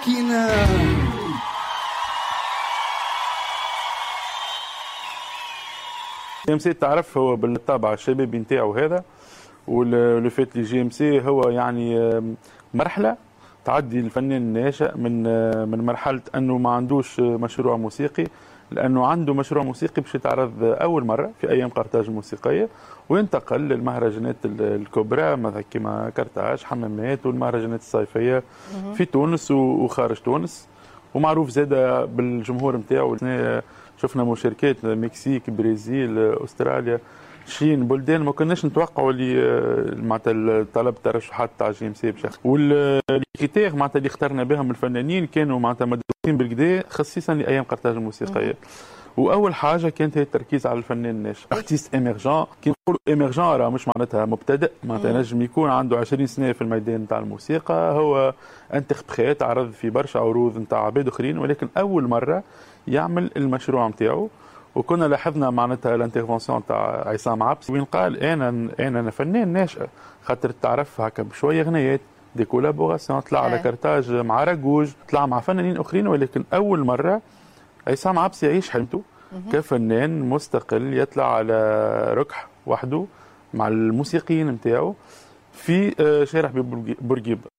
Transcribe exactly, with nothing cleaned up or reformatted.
كينا. جي ام سي تعرف هو بالطابع الشبابي نتاعو هذا، ولو فات لي جي ام سي هو يعني مرحله تعدي الفنان الناشئ من من مرحله انه ما عندوش مشروع موسيقي، لانه عنده مشروع موسيقي باش يتعرض اول مره في ايام قرطاج الموسيقيه، وينتقل للمهرجانات الكبرى مثلا كما قرطاج حمامات والمهرجانات الصيفيه في تونس وخارج تونس، ومعروف زاده بالجمهور نتاعو. شفنا مشاركات مكسيك، برازيل، استراليا، شين بلدان ما كناش نتوقعوا اللي معناتها طلب الترشحات تاع جي ام سي بشكل، والكريتير معناتها اللي اخترنا بهم الفنانين كانوا معناتها مدروسين بالكدا خصيصا لايام قرطاج الموسيقيه. واول حاجه كانت هي التركيز على الفنان الناشئ، ارتيست ايمرجون. كي نقولوا ايمرجون راه مش معناتها مبتدئ، معناتها نجم يكون عنده عشرين سنه في الميدان تاع الموسيقى، هو انتربريت عرض في برشا عروض نتاع عباد اخرين، ولكن اول مره يعمل المشروع نتاعو. وكنا لاحظنا معناتها الانترفونسيون تاع عصام عبسي وين قال انا انا انا فنان ناشئ، خاطر تعرف هكا بشويه غنيات دي كولابوراسيون، طلع على كرتاج مع راجوج، طلع مع فنانين اخرين، ولكن اول مره عصام عبسي يعيش حلمته كفنان مستقل يطلع على ركح وحده مع الموسيقيين نتاعو في شارع بورقيبه.